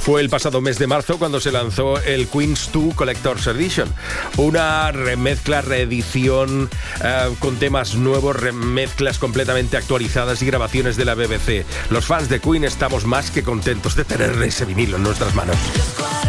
Fue el pasado mes de marzo cuando se lanzó el Queen's 2 Collector's Edition, una remezcla, reedición con temas nuevos, remezclas completamente actualizadas y grabaciones de la BBC. Los fans de Queen estamos más que contentos de tener ese vinilo en nuestras manos.